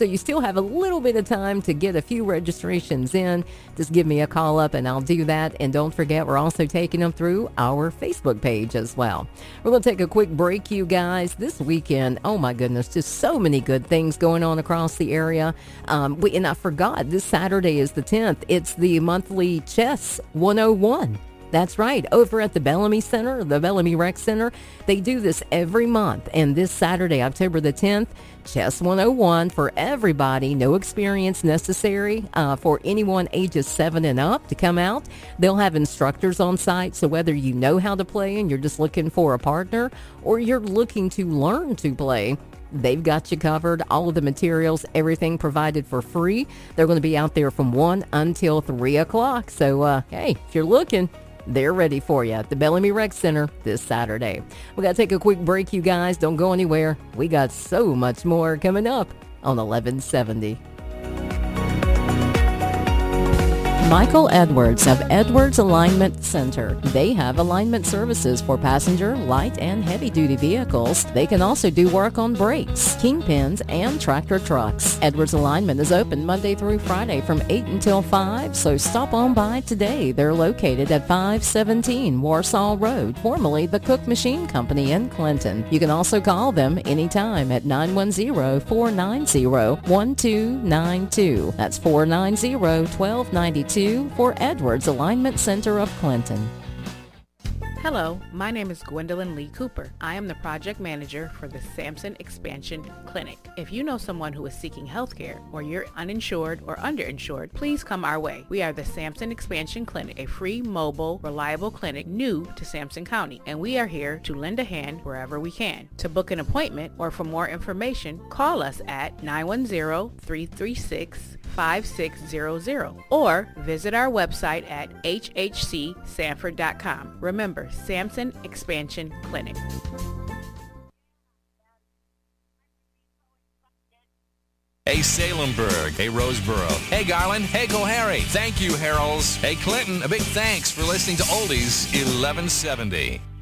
So you still have a little bit of time to get a few registrations in. Just give me a call up and I'll do that. And don't forget, we're also taking them through our Facebook page as well. We're going to take a quick break, you guys. This weekend, oh my goodness, just so many good things going on across the area. And I forgot, this Saturday is the 10th. It's the monthly Chess 101. That's right, over at the Bellamy Center, the Bellamy Rec Center. They do this every month. And this Saturday, October the 10th, Chess 101 for everybody. No experience necessary for anyone ages 7 and up to come out. They'll have instructors on site. So whether you know how to play and you're just looking for a partner or you're looking to learn to play, they've got you covered. All of the materials, everything provided for free. They're going to be out there from 1 until 3 o'clock. So, hey, if you're looking, they're ready for you at the Bellamy Rec Center this Saturday. We got to take a quick break, you guys. Don't go anywhere. We got so much more coming up on 1170. Michael Edwards of Edwards Alignment Center. They have alignment services for passenger, light, and heavy-duty vehicles. They can also do work on brakes, kingpins, and tractor trucks. Edwards Alignment is open Monday through Friday from 8 until 5, so stop on by today. They're located at 517 Warsaw Road, formerly the Cook Machine Company in Clinton. You can also call them anytime at 910-490-1292. That's 490-1292. For Edwards Alignment Center of Clinton. Hello, my name is Gwendolyn Lee Cooper. I am the project manager for the Samson Expansion Clinic. If you know someone who is seeking health care or you're uninsured or underinsured, please come our way. We are the Samson Expansion Clinic, a free, mobile, reliable clinic new to Sampson County, and we are here to lend a hand wherever we can. To book an appointment or for more information, call us at 910-336-5600 or visit our website at hhcsanford.com. Remember, Samson Expansion Clinic. Hey Salemburg, hey Roseboro, hey Garland, hey Cohary. Thank you, Heralds. Hey Clinton, a big thanks for listening to Oldies 1170.